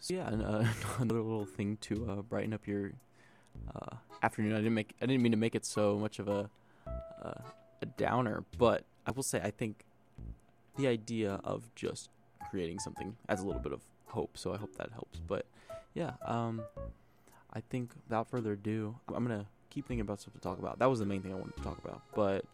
So yeah, and, another little thing to brighten up your afternoon. I didn't mean to make it so much of a downer, but I will say I think the idea of just creating something adds a little bit of hope. So I hope that helps. But yeah, I think without further ado, I'm gonna keep thinking about stuff to talk about. That was the main thing I wanted to talk about. But